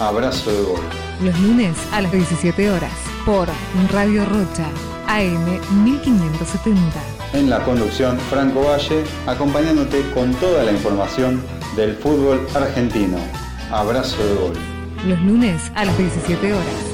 Abrazo de Gol. Los lunes a las 17 horas por Radio Rocha, AM 1570. En la conducción, Franco Valle, acompañándote con toda la información del fútbol argentino. Abrazo de Gol. Los lunes a las 17 horas.